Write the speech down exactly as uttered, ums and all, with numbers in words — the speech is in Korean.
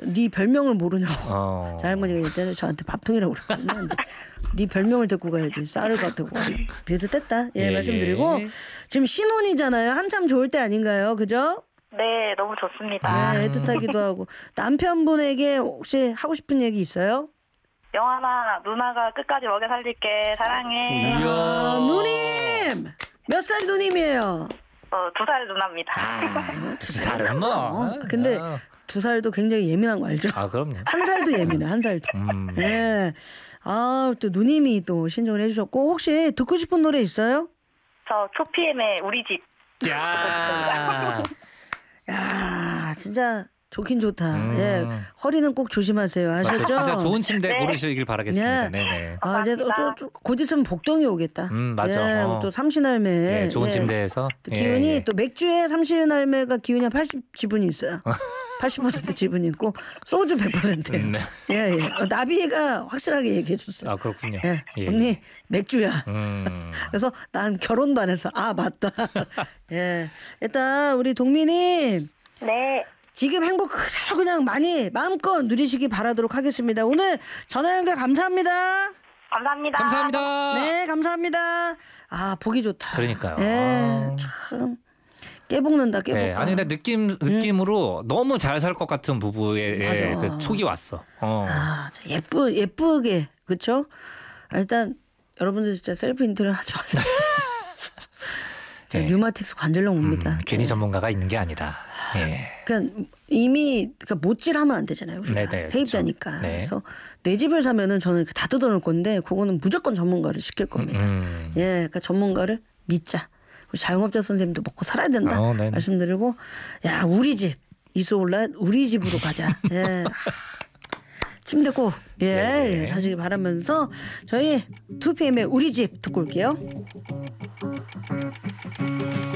네 별명을 모르냐고. 어. 할머니가 예전에 저한테 밥통이라고 그랬거든요. 네 별명을 듣고 가야지. 쌀을 갖고. 비슷했다. 예, 예, 말씀드리고 예. 지금 신혼이잖아요. 한참 좋을 때 아닌가요? 그죠? 네, 너무 좋습니다. 네, 애틋하기도 하고. 남편분에게 혹시 하고 싶은 얘기 있어요? 영환아, 누나가 끝까지 먹여 살릴게. 사랑해. 아, 누님! 몇 살 누님이에요? 어, 두 살 누나입니다. 아, 두 살은 뭐. 어, 근데 두 살도 굉장히 예민한 거 알죠? 아, 그럼요. 한 살도 예민해, 한 살도. 음. 예. 아, 또 누님이 또 신청을 해주셨고, 혹시 듣고 싶은 노래 있어요? 저 투피엠의 우리 집. 야. 야, 진짜 좋긴 좋다. 음. 예. 허리는 꼭 조심하세요. 아셨죠? 맞죠. 진짜 좋은 침대 네. 고르시길 바라겠습니다. 예. 네네. 아, 이제 또, 또, 또, 곧 있으면 복덩이 오겠다. 음, 맞아. 예, 어. 또 삼신할매. 예, 좋은 예. 침대에서 또 기운이 예, 예. 또 맥주에 삼신할매가 기운이 한 팔십 지분이 있어요. 팔십 퍼센트 지분이 있고 소주 백 퍼센트예요. 네. 예, 예. 어, 나비가 확실하게 얘기해 줬어요. 아, 그렇군요. 예, 예. 언니 맥주야. 음. 그래서 난 결혼도 안 해서 아 맞다. 예, 일단 우리 동민님 네. 지금 행복 그대로 그냥 많이 마음껏 누리시기 바라도록 하겠습니다. 오늘 전화 연결 감사합니다. 감사합니다. 감사합니다. 네, 감사합니다. 아 보기 좋다. 그러니까요. 예, 참 깨볶는다 깨볶아. 네, 아니 근데 느낌 느낌으로 너무 잘 살 것 같은 부부의 예, 맞아. 그 촉이 왔어. 어. 아, 자, 예쁘 예쁘게 그렇죠? 아, 일단 여러분들 진짜 셀프 인터뷰 하지 마세요. 제가 네. 류마티스 관절염 옵니다. 음, 괜히 전문가가 있는 게 아니다. 예. 그러니까 이미 그러니까 못질하면 안 되잖아요. 우리가 네네, 세입자니까. 그렇죠. 네. 그래서 내 집을 사면은 저는 다 뜯어놓을 건데 그거는 무조건 전문가를 시킬 겁니다. 음. 예, 그러니까 전문가를 믿자. 우리 자영업자 선생님도 먹고 살아야 된다 어, 네네. 말씀드리고, 야 우리 집 이소올라 우리 집으로 가자. 예. 침대 꼭 예, 네. 예, 사시기 바라면서 저희 투피엠의 우리 집 듣고 올게요.